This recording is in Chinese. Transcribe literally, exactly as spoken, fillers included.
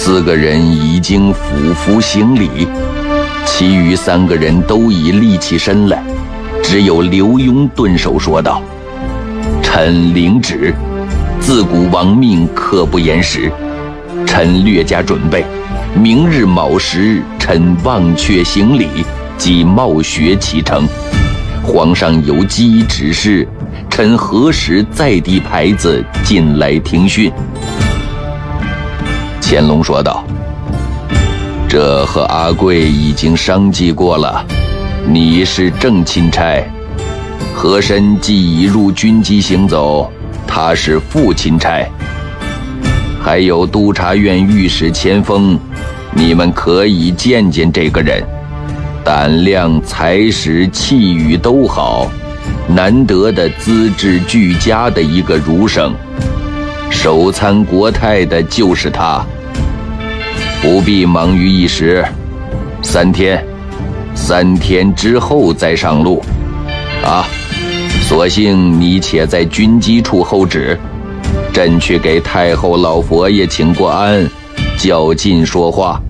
四个人已经俯伏行礼，其余三个人都已立起身来，只有刘墉顿首说道：“臣领旨，自古亡命刻不言时，臣略加准备，明日卯时，臣忘却行礼，即冒雪启程。皇上有机指示，臣何时再递牌子进来听训？”乾隆说道：“这和阿贵已经商计过了，你是正钦差，和珅既已入军机行走，他是副钦差。还有督察院御史钱锋，你们可以见见这个人，胆量、才识、气宇都好，难得的资质俱佳的一个儒生，首参国泰的就是他。不必忙于一时，三天，三天之后再上路。啊，索性你且在军机处候旨，朕去给太后老佛爷请过安，较近说话。”